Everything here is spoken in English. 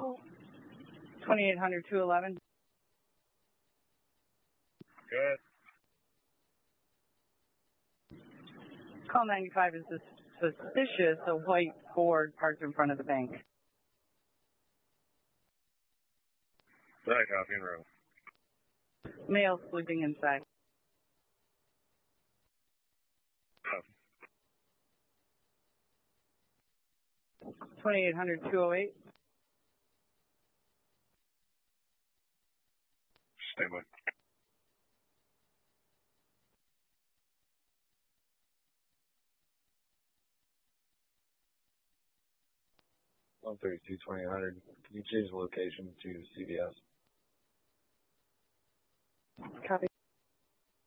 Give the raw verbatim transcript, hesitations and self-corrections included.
twenty-eight hundred, two eleven. Good. Call ninety-five is suspicious, a white Ford parked in front of the bank. Back copy in room. Male sleeping inside. Oh. twenty-eight hundred, two oh eight. Stay by. one thirty-two, twenty-eight hundred. Can you change the location to C V S? Copy.